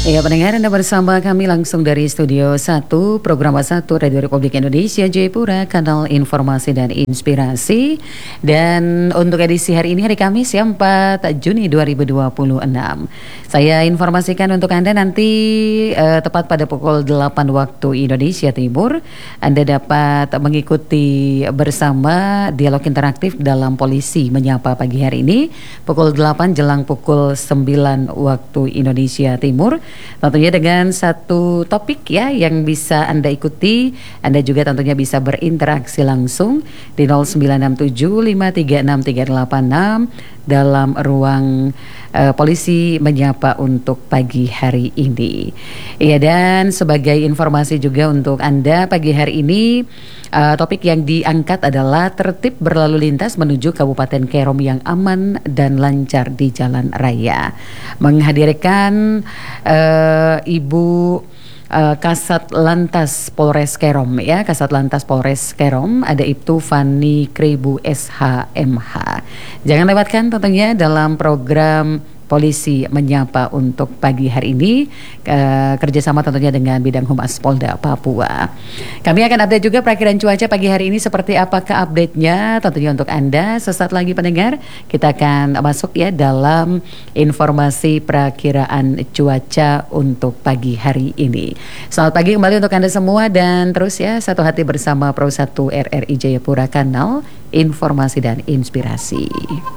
Ya, pendengar, Anda bersama kami langsung dari Studio 1, Program 1 Radio Republik Indonesia Jayapura, Kanal Informasi dan Inspirasi. Dan untuk edisi hari ini, hari Kamis ya, 4 Juni 2026. Saya informasikan untuk Anda nanti tepat pada pukul 8 waktu Indonesia Timur, Anda dapat mengikuti bersama dialog interaktif dalam Polisi Menyapa pagi hari ini, pukul 8 jelang pukul 9 waktu Indonesia Timur. Tentunya dengan satu topik ya yang bisa Anda ikuti. Anda juga tentunya bisa berinteraksi langsung di 0967536386 dalam ruang Polisi Menyapa untuk pagi hari ini. Ya, dan sebagai informasi juga untuk Anda pagi hari ini, topik yang diangkat adalah tertib berlalu lintas menuju Kabupaten Kerom yang aman dan lancar di jalan raya. Menghadirkan Ibu Kasat Lantas Polres Kerom ya, Kasat Lantas Polres Kerom, ada Ibtu Fani Kribu SHMH. Jangan lewatkan tentunya dalam program Polisi Menyapa untuk pagi hari ini, kerjasama tentunya dengan Bidang Humas Polda Papua. Kami akan update juga perakiran cuaca pagi hari ini seperti apakah update-nya tentunya untuk Anda. Sesaat lagi pendengar, kita akan masuk ya dalam informasi perakiraan cuaca untuk pagi hari ini. Selamat pagi kembali untuk Anda semua dan terus ya satu hati bersama Pro 1 RRI Jayapura, Kanal Informasi dan Inspirasi.